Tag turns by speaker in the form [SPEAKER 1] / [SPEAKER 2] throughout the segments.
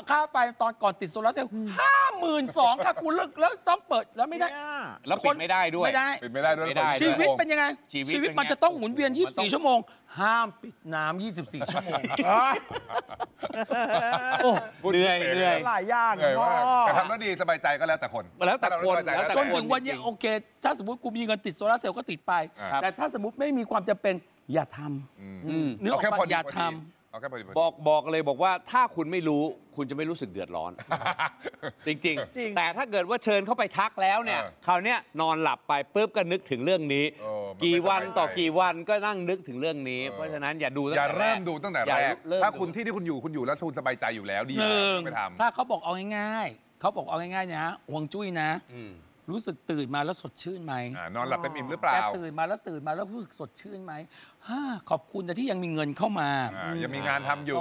[SPEAKER 1] ค่าไฟตอนก่อนติดโซลาร์เซลล์52,000ค่ะกูเลิกแล้วต้องเปิดแล้วไม่ได้
[SPEAKER 2] แล้วปิดไม่ได้ด้วย
[SPEAKER 3] ปิดไม่ได้ด้วย
[SPEAKER 1] ชีวิตเป็นยังไงชีวิตมันจะต้องหมุนเวียน24 ชั่วโมงห้ามปิดน้ำ24 ชั่วโมง
[SPEAKER 2] เหนื่อย
[SPEAKER 4] หลายอย่าง
[SPEAKER 3] แต่ทำแล้วดีสบายใจก็แล้วแต่คน
[SPEAKER 1] จนถึงวันนี้โอเคถ้าสมมติกูมีเงินติดโซลาร์เซลล์ก็ติดไปแต่ถ้าสมมติไม่มีความจำเป็นอย่าทำนึกออกปะอย่าทำ
[SPEAKER 2] บอกเลยบอกว่าถ้าคุณไม่รู้คุณจะไม่รู้สึกเดือดร้อน จริงๆแต่ถ้าเกิดว่าเชิญเข้าไปทักแล้วเนี่ยคราวนี้นอนหลับไปปุ๊บก็นึกถึงเรื่องนี้กี่วันต่อกี่วันก็นั่งนึกถึงเรื่องนี้เพราะฉะนั้นอย่าดู
[SPEAKER 3] อย่าเริ่มดูตั้งแต่แรกถ้าคุณที่คุณอยู่แล้วคุณสบายใจอยู่แล้วดีไปทำ
[SPEAKER 1] ถ้าเขาบอกเอาง่ายๆเขาบอกเอาง่ายๆนะห่วงจุ้ยนะรู้สึกตื่นมาแล้วสดชื่นไหม
[SPEAKER 3] นอนหลับเต็มอิ่มหรือเปล่า
[SPEAKER 1] ตื่นมาแล้วรู้สึกสดชื่นไหมขอบคุณนะที่ยังมีเงินเข้ามา
[SPEAKER 3] ยังมีงานทำอยู่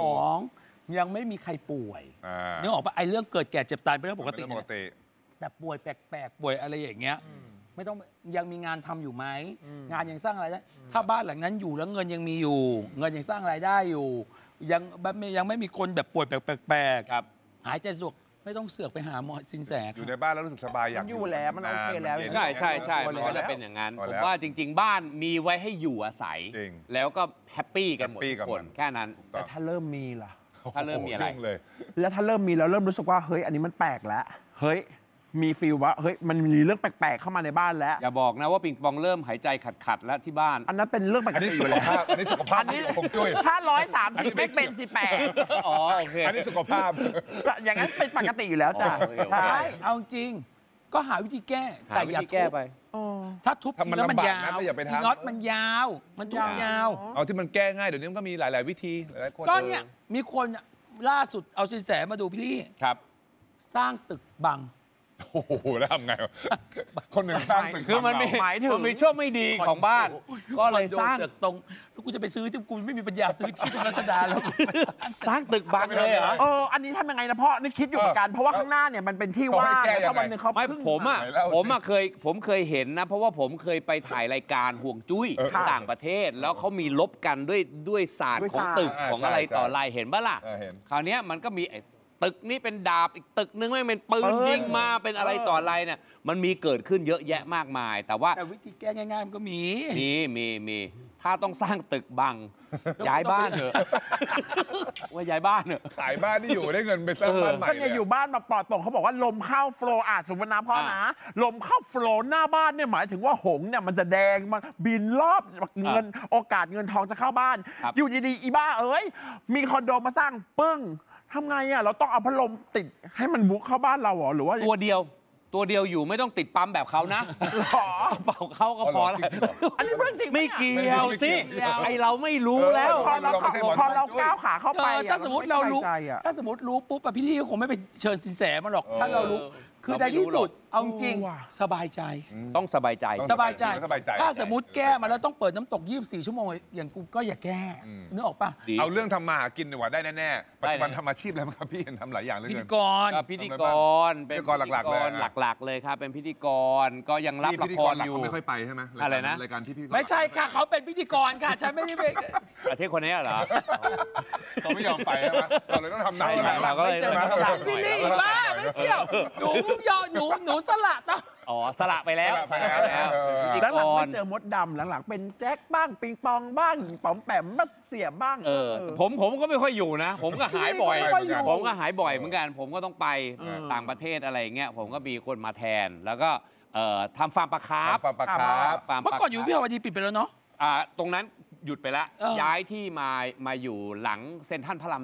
[SPEAKER 1] 2ยังไม่มีใครป่วยนึกออกปะไอ้เรื่องเกิดแก่เจ็บตายเป็นเรื่องปกติแต่ป่วยแปลกๆป่วยอะไรอย่างเงี้ยไม่ต้องยังมีงานทำอยู่ไหมงานยังสร้างอะไรได้ถ้าบ้านหลังนั้นอยู่แล้วเงินยังมีอยู่เงินยังสร้างรายได้อยู่ยังไม่มีคนแบบป่วยแปลกๆหายใจสะดวกไม่ต้องเสือกไปหาหมอสินแส
[SPEAKER 3] อยู่ในบ้านแล้วรู้สึกสบายอย่าง
[SPEAKER 4] อยู่แล้วมันโอเคแล้ว
[SPEAKER 2] ใช่มันก็จะเป็นอย่างนั้นผมว่าจริงๆบ้านมีไว้ให้อยู่อาศัยแล้วก็แฮปปี้กันหมดทุกคนแค่นั้น
[SPEAKER 4] แต่ถ้าเริ่มมีล่ะ
[SPEAKER 2] ถ้าเริ่มมีอะไร
[SPEAKER 4] แล้วถ้าเริ่มมีแล้วเริ่มรู้สึกว่าเฮ้ยอันนี้มันแปลกแล้วเฮ้ยมีฟีลว่าเฮ้ยมันมีเรื่องแปลกๆเข้ามาในบ้านแล้ว
[SPEAKER 2] อย่าบอกนะว่าปิงปองเริ่มหายใจขัดแล้วที่บ้าน
[SPEAKER 4] อันนั้นเป็นเรื่องปกติอยู่แล้ว
[SPEAKER 3] อันนี้สุขภาพนี่ผมช่วย
[SPEAKER 4] ถ้า130ไม่เป็น18
[SPEAKER 2] อ๋อโอเค
[SPEAKER 3] อันนี้สุขภาพ
[SPEAKER 4] อย่างนั้นเป็นปกติอยู่แล้วจ้ะ
[SPEAKER 1] ใช่เอาจริงก็หาวิธีแก้แต่อย่าแก้ไปถ้าทุบทีแล้วมันยาวทีน็อตมันยาวมันทุบยาว
[SPEAKER 3] เอาที่มันแก้ง่ายเดี๋ยวนี้มันก็มีหลายๆวิธีหลายคน
[SPEAKER 1] ก็เนี่ยมีคนล่าสุดเอาสินแสมาดูพี่
[SPEAKER 2] ครับ
[SPEAKER 1] สร้างตึกบัง
[SPEAKER 3] โอ้โหแล้วทำไงคนหนึ่งสร้างตึก
[SPEAKER 2] คือมันมีช่วงไม่ดีของบ้านก็เลยสร้าง
[SPEAKER 1] ตรงแล้วกูจะไปซื้อที่กูไม่มีปัญญาซื้อที่รัชดาแล้ว
[SPEAKER 2] สร้างตึกบังเลยเหรอ
[SPEAKER 4] อันนี้ทำยังไงนะพ่อนี่คิดอยู่เหมือนกันเพราะว่าข้างหน้าเนี่ยมันเป็นที่ว่างถ้าวันนึงเขา
[SPEAKER 2] ไม่ผมเคยเห็นนะเพราะว่าผมเคยไปถ่ายรายการห่วงจุ้ยต่างประเทศแล้วเขามีลบกันด้วยศาสตร์ของตึกของอะไรต่ออะไรเห็นปะล่ะคราวนี้มันก็มีตึกนี้เป็นดาบอีกตึกนึงไม่เป็นปืนยิงมาเป็นอะไรต่ออะไรเนี่ยมันมีเกิดขึ้นเยอะแยะมากมายแต่
[SPEAKER 1] วิธีแก้ง่ายๆมันก็มี
[SPEAKER 2] ถ้าต้องสร้างตึกบังย้ายบ้านเถอะว่าย้ายบ้านเถอะ
[SPEAKER 3] ขายบ้านที่อยู่ได้เงินไปสร้างบ้านใหม่
[SPEAKER 4] ก็เนี่ยอยู่บ้านมาปลอดโปร่งเขาบอกว่าลมเข้าโฟล์สมมตินะพ่อนะลมเข้าโฟล์หน้าบ้านเนี่ยหมายถึงว่าหงเนี่ยมันจะแดงมันบินรอบเงินโอกาสเงินทองจะเข้าบ้านอยู่ดีๆอีบ้าเอ้ยมีคอนโดมาสร้างปึ้งทำไงอ่ะเราต้องเอาพัดลมติดให้มันบุกเข้าบ้านเราหรือว่า
[SPEAKER 2] ตัวเดียวอยู่ไม่ต้องติดปั๊มแบบเขานะเป่าเขาก็พอแล้ว
[SPEAKER 4] อันนี้เรื่องจริง
[SPEAKER 2] ไม่เกี่ยวสิไอเราไม่รู้แล้ว
[SPEAKER 4] พอเราก้าวขาเข้าไป
[SPEAKER 1] ถ้าสมมติเรารู้ปุ๊บพี่ลี่คงไม่ไปเชิญสินแสมาหรอกถ้าเรารู้คือในที่สุดเอาจริงสบายใจ
[SPEAKER 2] ต้องสบายใจ
[SPEAKER 1] ถ้าสมมติแก้มาแล้วต้องเปิดน้ำตก24 ชั่วโมงอย่างกูก็อย่าแก้นึกออกป่ะ
[SPEAKER 3] เอาเรื่องทำมาหากินดีกว่าได้แน่ๆปัจจุบันทำอาชีพอะไรบ้างครับพี่ทำหลายอย่างเลย
[SPEAKER 1] พิธีกร
[SPEAKER 2] เป็นพิธีกรหลักๆเลยครับเป็นพิธีกรก็ยังรับละครอยู่
[SPEAKER 3] ไม่ค่อยไปใช่ไหม
[SPEAKER 2] อะไรนะ
[SPEAKER 3] รายการที่พี่
[SPEAKER 1] ไม่ใช่ค่ะเขาเป็นพิธีกรค่ะฉันไม่ได้เป็น
[SPEAKER 2] ประเทศคนนี้เหรอ
[SPEAKER 3] เขาไม่ยอมไปใช่ไหมเราเลยต้องทำหนัง
[SPEAKER 2] เราก็เลย
[SPEAKER 1] พี่ลี่บ้าไม่เกี่ยวหนูสละต้อง
[SPEAKER 2] สละไปแล้ว
[SPEAKER 4] แล้วหลังไม่เจอมดดำหลังๆเป็นแจ็คบ้างปิงปองบ้างป๋อมแปมบ้างเสียบ้าง
[SPEAKER 2] ผมก็ไม่ค่อยอยู่นะผมก็หายบ่อยเหมือนกันผมก็ต้องไปต่างประเทศอะไรเงี้ยผมก็มีคนมาแทนแล้วก็ทำฟาร์มปลาคาร์ฟ
[SPEAKER 1] เมื่อก่อนอยู่พี่ฮาวดีปิดไปแล้วเนาะ
[SPEAKER 2] ตรงนั้นหยุดไปแล้วย้ายที่มาอยู่หลังเซ็นทรัลพระราม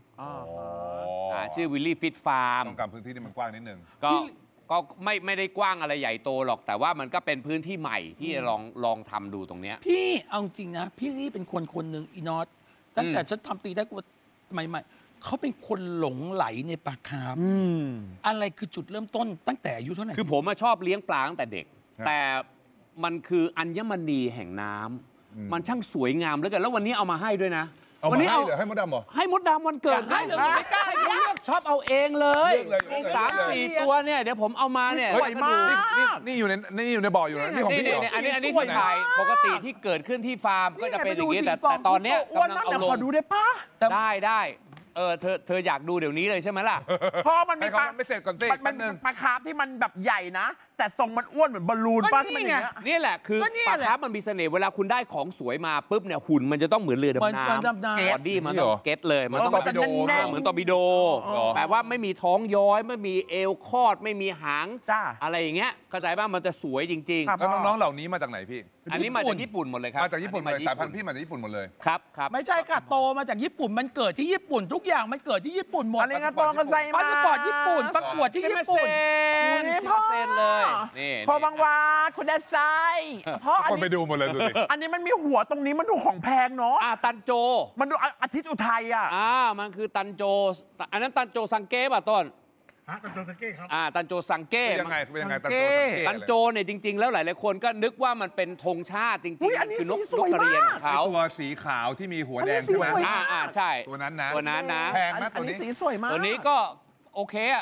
[SPEAKER 2] 2ชื่อวิลลี่ฟิตฟาร์ม
[SPEAKER 3] ต้องการพื้นที่ที่มันกว้างนิดนึง
[SPEAKER 2] ก็ไม่ได้กว้างอะไรใหญ่โตหรอกแต่ว่ามันก็เป็นพื้นที่ใหม่ที่ลองทำดูตรงเนี้ย
[SPEAKER 1] พี่เอาจริงนะพี่ลี่เป็นคนหนึ่งอีนอตตั้งแต่ฉันทำตีได้กูใหม่ๆเขาเป็นคนหลงไหลในปลาคาร์ฟอะไรคือจุดเริ่มต้นตั้งแต่อายุเท่าไหร่
[SPEAKER 2] คือผมชอบเลี้ยงปลาตั้งแต่เด็กแต่มันคืออัญมณีแห่งน้ำมันช่างสวยงามเหลือเกินแล้ววันนี้เอามาให้ด้วยนะ
[SPEAKER 3] วันนี้ให้มดดำเหรอ
[SPEAKER 2] ให้มดดำวันเกิด
[SPEAKER 1] ให้เลยไม่กล้าเลือก
[SPEAKER 2] ชอบเอาเองเลย3-4 ตัวเนี่ยเดี๋ยวผมเอามาเนี่ย
[SPEAKER 4] สวยมาก
[SPEAKER 3] นี่อยู่ในบ่ออยู่นะนี่ของพี่
[SPEAKER 2] อันนี้ที่ถ่ายปกติที่เกิดขึ้นที่ฟาร์มก็จะเป็นอย่างนี้แต่ตอนเนี้ย
[SPEAKER 4] กำลังเอาลงขอดูได้ปะ
[SPEAKER 2] ได้เธออยากดูเดี๋ยวนี้เลยใช่ไหมล่ะ
[SPEAKER 4] เพราะมันมีปลา
[SPEAKER 3] ไม่เสร็จก่อนสิ
[SPEAKER 4] มันปลาคาร์ฟที่มันแบบใหญ่นะ แต่ทรงมันอ้วนเหมือนบอลลูนป้าที่มันอย่างเงี้ย
[SPEAKER 2] นี่แหละคือปลาคาร์ฟมันมีเสน่ห์เวลาคุณได้ของสวยมาปุ๊บเนี่ยหุ่นมันจะต้องเหมือนเรือดำน้ำบอดี้มันต้องเก็ตเลยมันต้องเหมือนตอร์ปิโดแปลว่าไม่มีท้องย้อยไม่มีเอวคอดไม่มีหางอะไรอย่างเงี้ยเข้าใจป่ะมันจะสวยจริงๆ
[SPEAKER 3] แล้วน้องๆเหล่านี้มาจากไหนพี่
[SPEAKER 2] อันนี้มาจากญี่ปุ่นหมดเลยครับ
[SPEAKER 3] มาจากญี่ปุ่นเลยสายพันธุ์พี่มาจากญี่ปุ่นหมดเลย
[SPEAKER 2] ครับ
[SPEAKER 1] ไม่ใช่ค่ะโตมาจากญี่ปุ่นมันเกิดที่ญี่ปุ่นทุกอย่างมันเกิดที่ญี่ปุ่นหมด
[SPEAKER 4] อะไรกันโตกันใส่มา
[SPEAKER 1] พาสปอร์ตญี่ปุ่นประกวดที่ญี่ปุ่น
[SPEAKER 2] พ่อเลยนี่
[SPEAKER 4] พอบางวาคุณได้ไซพ่อ
[SPEAKER 3] คนไปดูหมดเลยดูสิ
[SPEAKER 4] อันนี้มันมีหัวตรงนี้มันดูของแพงเนาะ
[SPEAKER 2] ตันโจ
[SPEAKER 4] มันดูอาทิตย์อุทัย
[SPEAKER 2] มันคือตันโจอันนั้นตันโจซังเก้ป่ะต้น
[SPEAKER 5] ตันโจซังเก้ครับ
[SPEAKER 2] ตันโจซังเก้
[SPEAKER 3] ยังไง
[SPEAKER 2] ตันโจเนี่ยจริงๆแล้วหลายๆคนก็นึกว่ามันเป็นธงชาติจริงๆคือนกกระเรียนของเขา
[SPEAKER 3] ตัวสีขาวที่มีหัวแดงใช่ไหม
[SPEAKER 2] ใช่
[SPEAKER 3] ตัวนั้นนะ
[SPEAKER 4] แพงนะตัวนี้สีสวยมาก
[SPEAKER 2] ตัวนี้ก็โอเคอ่ะ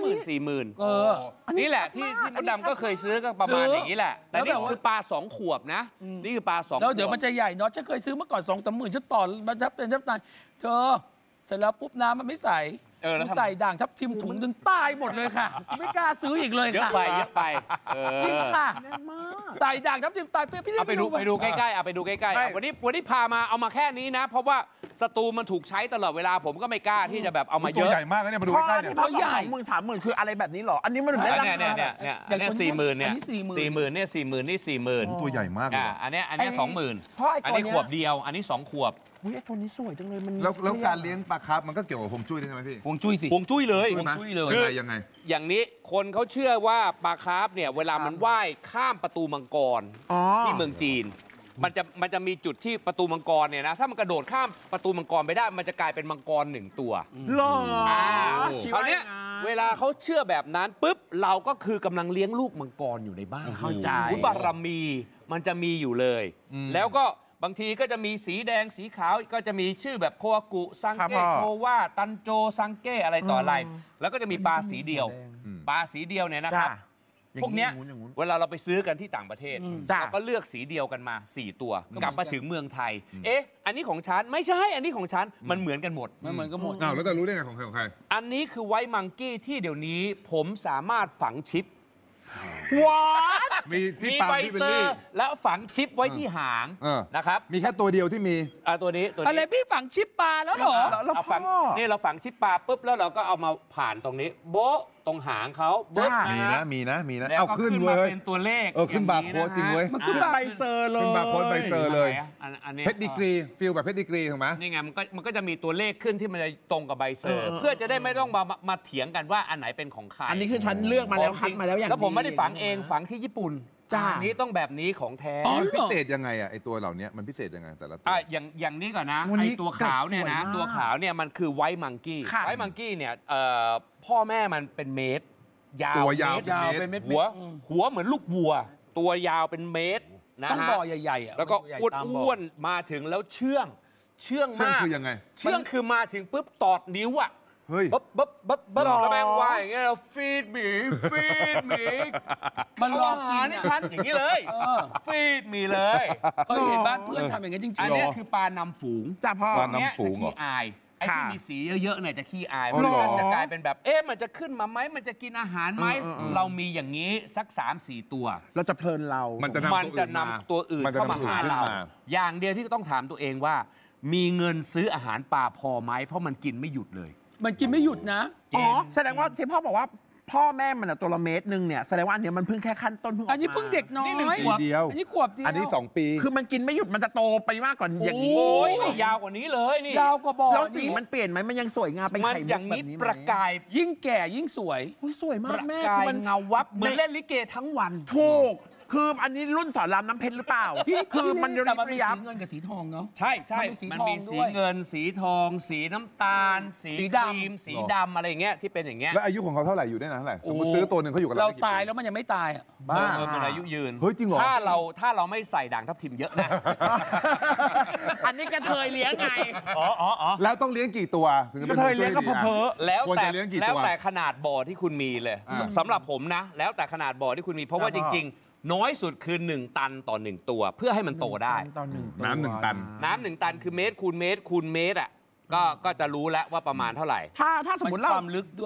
[SPEAKER 2] 30,000-40,000นี่แหละที่มดดำก็เคยซื้อก็ประมาณอย่างนี้แหละแต่นี่คือปลา2 ขวบนะนี่คือปลา2 ขวบ
[SPEAKER 1] แล้วเดี๋ยวมันจะใหญ่เนาะฉันเคยซื้อเมื่อก่อน2-3 หมื่นฉันต่อมันจะเป็นทับตายเธอเสร็จแล้วปุ๊บน้ำมันไม่ใสใส่ด่างทับทิมถุงนึงตายหมดเลยค่ะไม่กล้าซื้ออีกเลยค่ะ
[SPEAKER 2] เยอะไป
[SPEAKER 1] จริงค่ะใส่ด่างทับทิมตายพี่
[SPEAKER 2] เอาไปดูใกล้ๆไปดูใกล้ๆวันนี้พามาเอามาแค่นี้นะเพราะว่าสตูมันถูกใช้ตลอดเวลาผมก็ไม่กล้าที่จะแบบเอามาเยอะ
[SPEAKER 3] ตัวใหญ่มากนะเนี่ยมาดูใกล้ๆเนี่ย
[SPEAKER 4] ตัวใหญ่20,000-30,000คืออะไรแบบนี้หรออันนี้มันได้ราคา
[SPEAKER 2] เนี่ย40,000เนี่ย40,000เนี่ย40,000นี่40,000
[SPEAKER 3] ตัวใหญ่มาก
[SPEAKER 2] อันนี้20,000อันนี้ขวบเดียวอันนี้2 ขวบ
[SPEAKER 4] ไอ้ตัวนี้สวยจังเลยมัน
[SPEAKER 3] แล้วการเลี้ยงปลาคาร์ฟมันก็เกี่ยวกับฮวงจุ้ยใช่ไหมพี่
[SPEAKER 1] ฮวงจุ้ยสิ
[SPEAKER 2] ฮวงจุ้ยเลย
[SPEAKER 3] คือยังไง
[SPEAKER 2] อย่างนี้คนเขาเชื่อว่าปลาคาร์ฟเนี่ยเวลามันว่ายข้ามประตูมังกรที่เมืองจีนมันจะมีจุดที่ประตูมังกรเนี่ยนะถ้ามันกระโดดข้ามประตูมังกรไปได้มันจะกลายเป็นมังกร1 ตัว
[SPEAKER 4] หรอ
[SPEAKER 2] คราวนี้เวลาเขาเชื่อแบบนั้นปุ๊บเราก็คือกำลังเลี้ยงลูกมังกรอยู่ในบ้าน
[SPEAKER 4] เข้าใจ
[SPEAKER 2] บารมีมันจะมีอยู่เลยแล้วก็บางทีก็จะมีสีแดงสีขาวก็จะมีชื่อแบบโคอากุซังเก้โชวาตันโจซังเก้อะไรต่ออะไรแล้วก็จะมีปลาสีเดียวเนี่ยนะครับพวกเนี้ยเวลาเราไปซื้อกันที่ต่างประเทศเราก็เลือกสีเดียวกันมา4 ตัวกลับมาถึงเมืองไทยอันนี้ของฉันไม่ใช่อันนี้ของฉันมันเหมือนกันหมด
[SPEAKER 3] แล้วจะรู้ได้ไงของใคร
[SPEAKER 2] อันนี้คือไวท์มังกี้ที่เดี๋ยวนี้ผมสามารถฝังชิป
[SPEAKER 3] มี
[SPEAKER 2] ไบเซอร์แล้วฝังชิปไว้ที่หางนะครับ
[SPEAKER 3] มีแค่ตัวเดียวที่มี
[SPEAKER 2] ตัวนี้
[SPEAKER 1] อะไรพี่ฝังชิปปลาแล้วเหรอ
[SPEAKER 2] เราฝังชิปปลาปุ๊บแล้วเราก็เอามาผ่านตรงนี้โบ๊ะตรงหางเขา
[SPEAKER 3] มีนะ
[SPEAKER 2] เอาขึ้นมาเป็นตัวเลข
[SPEAKER 3] ขึ้นบาร์โค้ดจริงเว้ย
[SPEAKER 4] มันขึ้นใบเซอร์เลย
[SPEAKER 3] ขึ้นบาร์โค้ดใบเซอร์เลยเพชรดีกรีฟิลแบบเพชรดีกรีถูกไหม
[SPEAKER 2] นี่ไงมันก็จะมีตัวเลขขึ้นที่มันจะตรงกับใบเซอร์เพื่อจะได้ไม่ต้องมาเถียงกันว่าอันไหนเป็นของใคร
[SPEAKER 4] อันนี้คือฉันเลือกมาแล้วคัดมาแล้วอย่าง
[SPEAKER 2] แล้วผมไม่ได้ฝังเองฝังที่ญี่ปุ่นอันนี้ต้องแบบนี้ของแท้
[SPEAKER 3] มันพิเศษยังไงไอตัวเหล่านี้มันพิเศษยังไงแต่ละตัว
[SPEAKER 2] อย่างนี้ก่อนนะไอตัวขาวเนี่ยนะตัวขาวเนี่ยมันคือไวท์มังกี้เนี่ยพ่อแม่มันเป็นเมตร
[SPEAKER 3] ตัวยาว
[SPEAKER 2] เป็นเม็ดหัวเหมือนลูกวัวตัวยาวเป็นเมตรนะฮะ
[SPEAKER 1] ต้องบ่อใหญ่
[SPEAKER 2] ๆแล้วก็อ้วนมาถึงแล้วเชื่องมาก
[SPEAKER 3] คือยังไง
[SPEAKER 2] เชื่องคือมาถึงปุ๊บตอดนิ้วอ่ะ
[SPEAKER 3] เฮ้ย
[SPEAKER 2] แล้วแบงว่าอย่างเงี้ยเราฟีดหมีมันรอกินนี่ฉันอย่างนี้เลยฟีดหมีเลย
[SPEAKER 1] เคยเห็นบ้านเพื่อนทำอย่างนี้จริงๆ
[SPEAKER 2] อันนี้คือปลานำฝูง
[SPEAKER 4] จ้าพ่อ
[SPEAKER 3] ปลานำฝูง
[SPEAKER 2] ขี้อายไอ้ที่มีสีเยอะๆเนี่ยจะขี้อายมันจะกลายเป็นแบบมันจะขึ้นมาไหมมันจะกินอาหารไหมเรามีอย่างนี้สัก 3-4 ตัว
[SPEAKER 4] เราจะเพลินเรา
[SPEAKER 2] มันจะนำตัวอื่นเข้ามาหาเราอย่างเดียวที่ต้องถามตัวเองว่ามีเงินซื้ออาหารปลาพอไหมเพราะมันกินไม่หยุดเลย
[SPEAKER 1] มันกินไม่หยุดนะ
[SPEAKER 4] แสดงว่าที่พ่อบอกว่าพ่อแม่มันตัวละเมตรนึงเนี่ยแสดงว่าอันนี้มันเพิ่งแค่ขั้นต้น
[SPEAKER 1] อันนี้เพิ่งเด็กน้อย
[SPEAKER 3] เดียว
[SPEAKER 1] อันนี้ขวบเดียว
[SPEAKER 3] อันนี้2 ปี
[SPEAKER 4] คือมันกินไม่หยุดมันจะโตไปมากกว่าอย่างนี้
[SPEAKER 2] ยาวกว่านี้เลยนี่
[SPEAKER 1] ยาวกว่าบอก
[SPEAKER 4] แล้วสีมันเปลี่ยนไหมมันยังสวยงามเป็นไข่มุกแบบนี้
[SPEAKER 2] ประกาย
[SPEAKER 1] ยิ่งแก่ยิ่งสวย
[SPEAKER 4] สวยมากแม่
[SPEAKER 2] มันเงาวับเหมือนเล่นลิเกทั้งวัน
[SPEAKER 4] ถูกคืออันนี้รุ่นสอนรามน้ำเพชรหรือเปล่า
[SPEAKER 1] พี่
[SPEAKER 4] คือมัน
[SPEAKER 1] แต่มันมีสีเงินกับสีทองเนาะ
[SPEAKER 2] ใช่มันมีสีเงินสีทองสีน้ำตาลสีดำสีดำอะไรอย่างเงี้ยที่เป็นอย่างเงี้ย
[SPEAKER 3] แล้วอายุของเขาเท่าไหร่อยู่ได้นานเท่าไหร่สมมติซื้อตัวหนึ่งเขาอยู่กับ
[SPEAKER 1] เราตายแล้วมันยังไม่ตาย
[SPEAKER 2] บ้ามันอายุยืน
[SPEAKER 3] เฮ้ยจริงเหรอ
[SPEAKER 2] ถ้าเราไม่ใส่ด่างทับทิมเยอะนะ
[SPEAKER 4] อันนี้กระเทยเลี้ยงไง
[SPEAKER 3] แล้วต้องเลี้ยงกี่ตัวถึงจะเป็น
[SPEAKER 4] กระเทยเลี้ยงก็เพอ
[SPEAKER 2] แล้วแต่ขนาดบ่อที่คุณมีเลยสำหรับผมนะแล้วแต่ขนาดบ่อที่คุณมีเพราะว่าจริงน้อยสุดคือ1 ตันต่อ1 ตัวเพื่อให้มันโตได้
[SPEAKER 3] น้ำ1 ตัน
[SPEAKER 2] 1 ตันคือเมตรคูณเมตรคูณเมตรอ่ะก็จะรู้แล้วว่าประมาณเท่าไหร่
[SPEAKER 4] ถ้าสมมติเรา
[SPEAKER 1] ความลึกด้วย